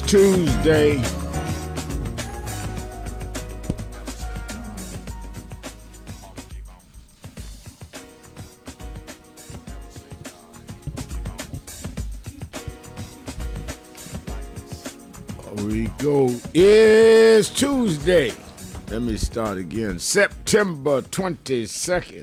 Tuesday. Here we go. It's Tuesday. Let me start again. September 22nd.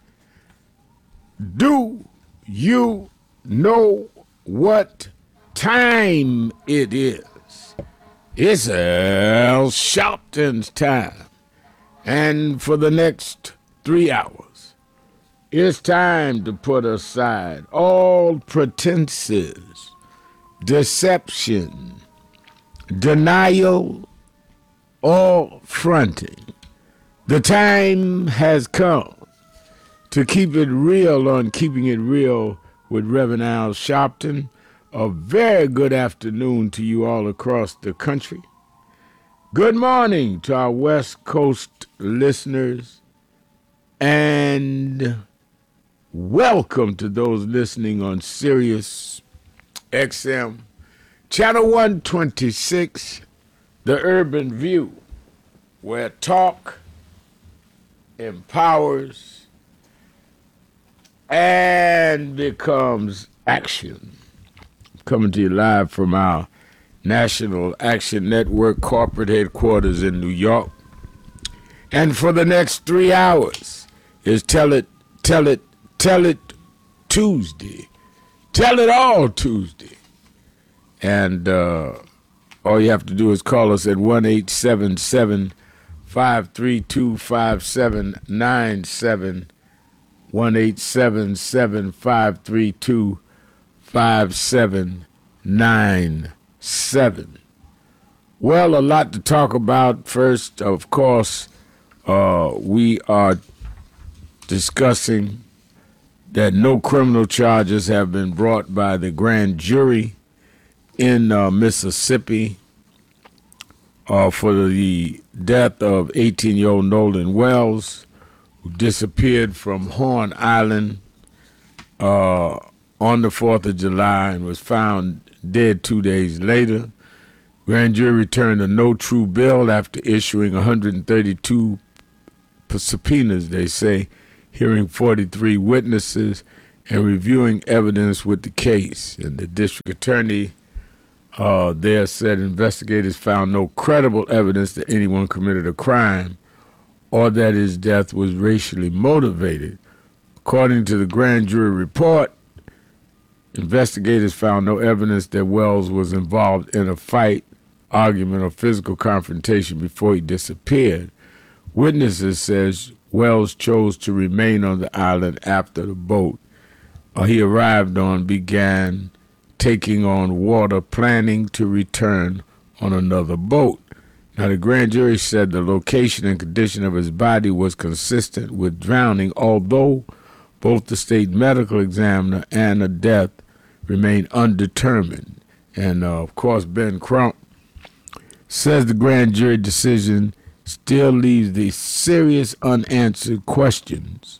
Do you know what time it is? It's Al Sharpton's time. And for the next 3 hours, it's time to put aside all pretenses, deception, denial, or fronting. The time has come to keep it real on Keeping It Real with Reverend Al Sharpton. A very good afternoon to you all across the country. Good morning to our West Coast listeners. And welcome to those listening on Sirius XM, Channel 126, The Urban View, where talk empowers and becomes action. Coming to you live from our National Action Network corporate headquarters in New York. And for the next 3 hours is Tell It Tuesday. Tell It All Tuesday. And all you have to do is call us at 1-877-532-5797, 1-877-532-5797. Well, a lot to talk about. First, of course, we are discussing that no criminal charges have been brought by the grand jury in Mississippi for the death of 18-year-old Nolan Wells, who disappeared from Horn Island on the 4th of July and was found dead 2 days later. Grand jury returned a no true bill after issuing 132 subpoenas, they say, hearing 43 witnesses and reviewing evidence with the case. And the district attorney there said investigators found no credible evidence that anyone committed a crime or that his death was racially motivated. According to the grand jury report, investigators found no evidence that Wells was involved in a fight, argument, or physical confrontation before he disappeared. Witnesses says Wells chose to remain on the island after the boat he arrived on began taking on water, planning to return on another boat. Now, the grand jury said the location and condition of his body was consistent with drowning, although both the state medical examiner and the death remain undetermined. And, of course, Ben Crump says the grand jury decision still leaves the serious unanswered questions.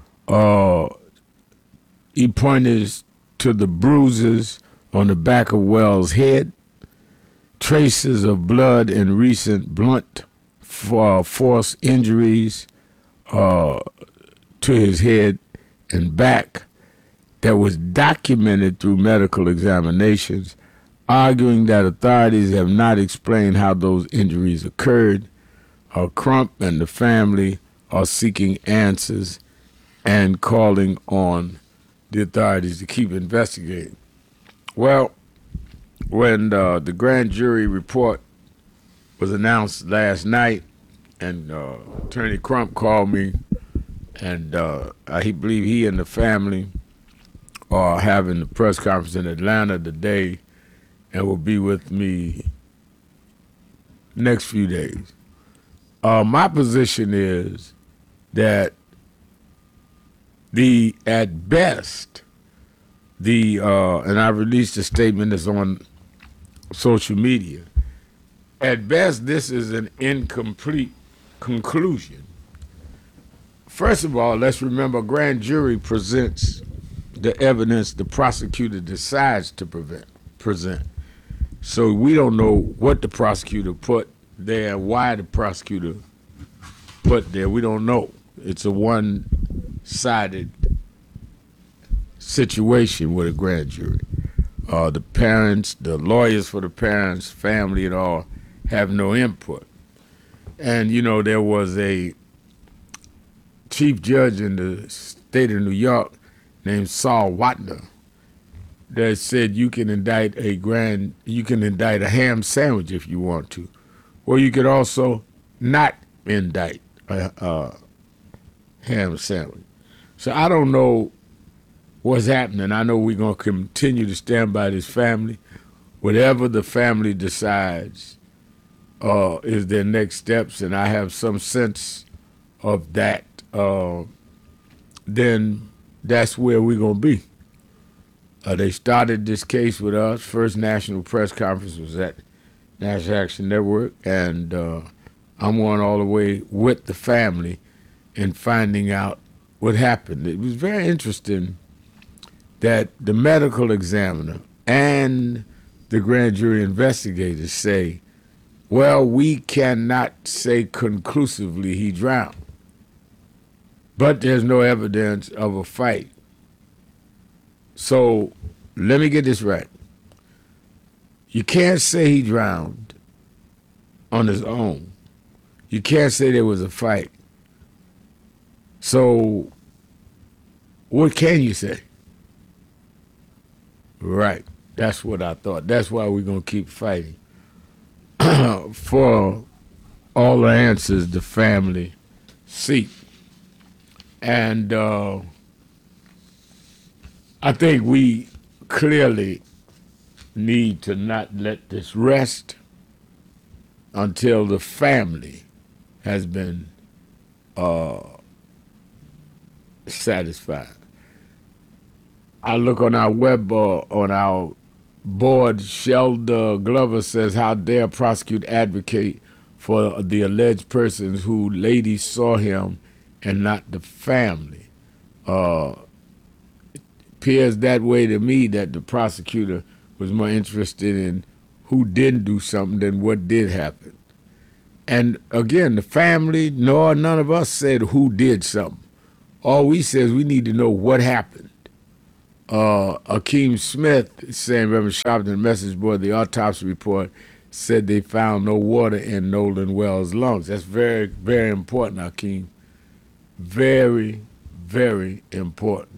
He pointed to the bruises on the back of Wells' head, traces of blood and recent blunt force injuries to his head and back that was documented through medical examinations, arguing that authorities have not explained how those injuries occurred. Crump and the family are seeking answers and calling on the authorities to keep investigating. Well, when the grand jury report was announced last night, and Attorney Crump called me, and he believed he and the family are having the press conference in Atlanta today and will be with me next few days. My position is that at best, and I released a statement that's on social media, at best this is an incomplete conclusion. First of all, let's remember a grand jury presents the evidence the prosecutor decides to present. So we don't know what the prosecutor put there, why the prosecutor put there. We don't know. It's a one-sided situation with a grand jury. The parents, the lawyers for the parents, family, and all have no input. And, you know, there was a chief judge in the state of New York named Saul Watner that said you can indict a ham sandwich if you want to. Or you could also not indict a ham sandwich. So I don't know what's happening. I know we're going to continue to stand by this family. Whatever the family decides is their next steps, and I have some sense of that, then that's where we're going to be. They started this case with us. First national press conference was at National Action Network, and I'm going all the way with the family in finding out what happened. It was very interesting that the medical examiner and the grand jury investigators say, well, we cannot say conclusively he drowned, but there's no evidence of a fight. So let me get this right. You can't say he drowned on his own. You can't say there was a fight. So what can you say? Right. That's what I thought. That's why we're going to keep fighting for all the answers the family seek. And I think we clearly need to not let this rest until the family has been satisfied. I look on our web, on our board, Shelda Glover says, how dare prosecute advocate for the alleged persons who ladies saw him and not the family. Appears that way to me, that the prosecutor was more interested in who didn't do something than what did happen. And again, the family nor none of us said who did something. All we said is we need to know what happened. Akeem Smith is saying, Reverend Sharpton, message board, the autopsy report said they found no water in Nolan Wells' lungs. That's very, very important, Akeem. Very, very important.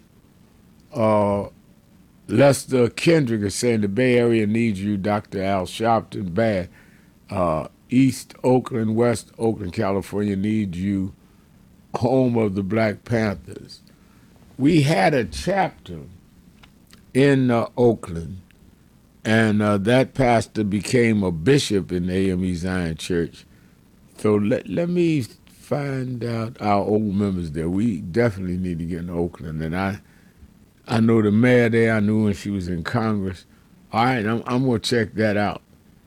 Lester Kendrick is saying the Bay Area needs you, Dr. Al Sharpton, bad. East Oakland, West Oakland, California needs you, home of the Black Panthers. We had a chapter in Oakland, and that pastor became a bishop in the AME Zion Church. So let me find out our old members there. We definitely need to get in Oakland, and I know the mayor there. I knew when she was in Congress. All right, I'm going to check that out.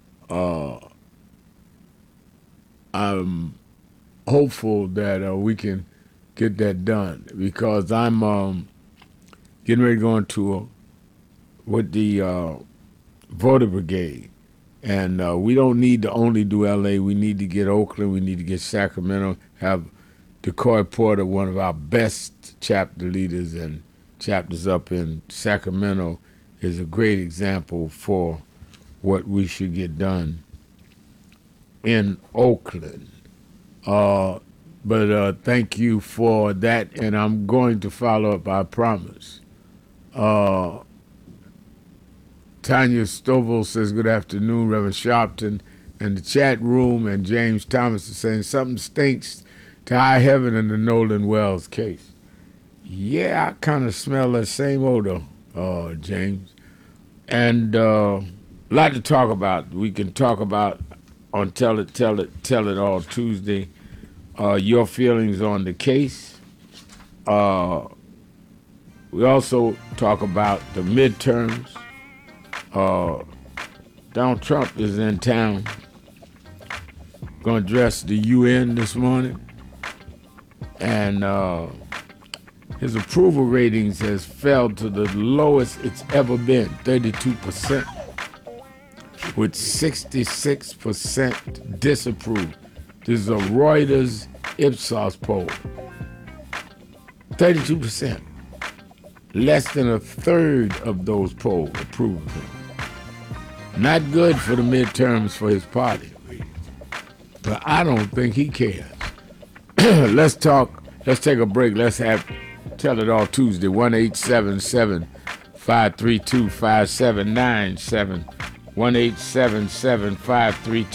I'm hopeful that we can get that done, because I'm getting ready to go into with the voter brigade. And we don't need to only do L.A. We need to get Oakland. We need to get Sacramento. Have DeCoy Porter, one of our best chapter leaders and chapters up in Sacramento, is a great example for what we should get done in Oakland. But thank you for that, and I'm going to follow up, I promise. Tanya Stovall says, good afternoon, Reverend Sharpton, and the chat room, and James Thomas is saying something stinks to high heaven in the Nolan Wells case. Yeah, I kind of smell that same odor, James. And a lot to talk about. We can talk about on Tell It All Tuesday, your feelings on the case. We also talk about the midterms. Donald Trump is in town, going to address the UN this morning, and his approval ratings has fell to the lowest it's ever been, 32%. with 66% disapprove. This is a Reuters Ipsos poll. 32%. Less than a third of those polled approved of him. Not good for the midterms for his party. But I don't think he cares. Let's take a break. Let's Tell It All Tuesday, 1-877-532-5797.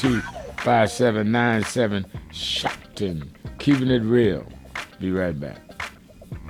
1-877-532-5797. Shopton. Keeping it real. Be right back.